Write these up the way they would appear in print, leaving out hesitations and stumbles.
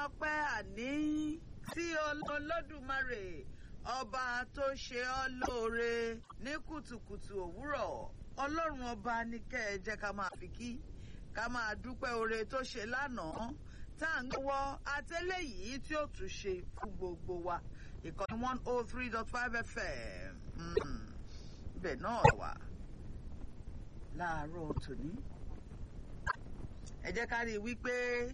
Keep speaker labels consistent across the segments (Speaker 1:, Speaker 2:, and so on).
Speaker 1: ọpẹ́ àní sí Olódùmarè ọba tó ṣe ọ́ lóore ní kùtùkùtù òwúrọ̀. Ọlọ́run ọba ní kẹ́ ẹ jẹ́ ká máa fi kí ká máa dúpẹ́ oore tó ṣe lánàá tá à ń gbọ́ àtẹ́lẹ̀ yìí tí ó tún ṣe fún gbogbo wa. Ìkànnì 103.5 FM ibẹ̀ náà wà láàárọ̀ tòní. Ẹ jẹ́ ká rí i wípé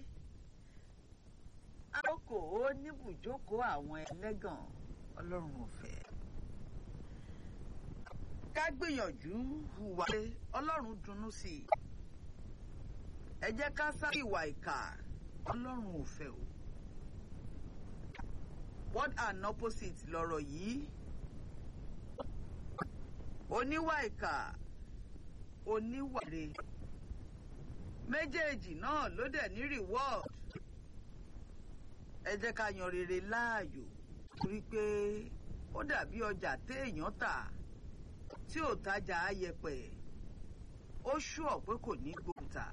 Speaker 1: àkókò níbùjókòó àwọn ẹlẹ́gàn Ọlọ́run ò fẹ́. Ká gbìyànjú hùwà Ọlọ́run dunnú sí i. Ẹ jẹ́ ká sá ìwà ìkà Ọlọ́run ò fẹ́ o. What an opposite lọ̀rọ̀ yìí. Oníwà ìkà oníwàre méjèèjì náà ló dẹ̀ ní reward. Ẹ jẹ́ ká yan rere láàyò torí pé ó dàbí ọjà téèyàn tà tí ò tajà ayẹpẹ̀ ó ṣùọ̀ pé kò ní gbòòtà.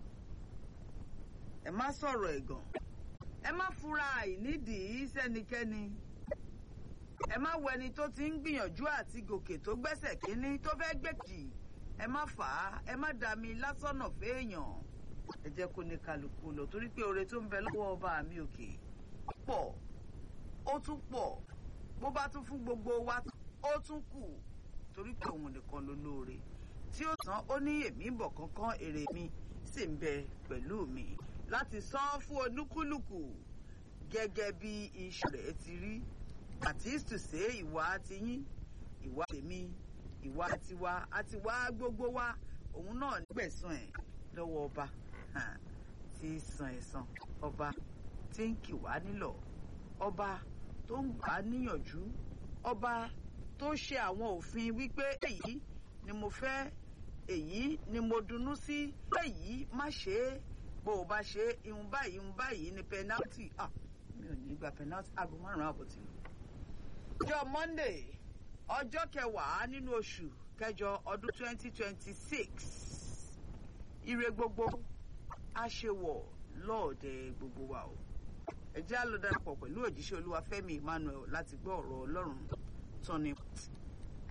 Speaker 1: Ẹ má sọ̀rọ̀ ẹ̀gàn, ẹ má fura àìnídìí sẹ́nikẹ́ni, ẹ má wo ẹni tó ti ń gbìyànjú àti gòkè tó gbẹ́sẹ̀ kínní tó fẹ́ gbèjì, ẹ má fà á, ẹ má dá mi lásọ̀nà fẹ́ẹ̀yàn. Ẹ jẹ́ kó ní kálukú lọ torí pé oore tó ń bẹ lọ́wọ́ ọba mi òkè pọ̀, ó tún pọ̀, bó bá tún fún gbogbo wa ó tún kù torí pé òun nìkan ló lóore tí ó tán. Ó ní èmi ń bọ̀ kánkán èrè mi sì ń bẹ pẹ̀lú mi láti san fún olúkúlùkù gẹ́gẹ́ bí iṣẹ́ rẹ̀ ti rí. That is to say, ìwà tiyín, ìwà tèmi, ìwà tiwa àti wá gbogbo wa òun náà nígbẹ̀san ẹ̀ lọ́wọ́ ọba tí san ẹ̀san, ọba tí ń kì wá nílọ̀, ọba tó ń gbà níyànjú, ọba tó ṣe àwọn òfin wípé èyí ni mo fẹ́, èyí ni mo dunnú sí, èyí má ṣe é, bó o bá ṣe é ihun báyìí ni penalty. Mi ò ní gba penalty. Aago 5:30 ti lù. Ọjọ́ Monday ọjọ́ 10 nínú oṣù kẹjọ ọdún 2026. Ire gbogbo àṣewọ̀ lọ́ọ̀dẹ gbogbo wa o. Ẹ jẹ́ á lọ darapọ̀ pẹ̀lú òjíṣẹ́ Olúwa Fẹ́mi Emmanuel láti gbọ́ ọ̀rọ̀ Ọlọ́run tọ́ni